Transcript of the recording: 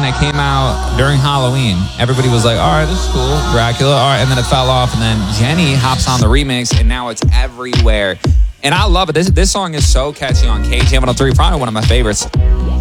that came out during Halloween. Everybody was like, all right, this is cool. Dracula, all right. And then it fell off. And then Jenny hops on the remix, and now it's everywhere. And I love it. This song is so catchy on KJ 103, probably one of my favorites.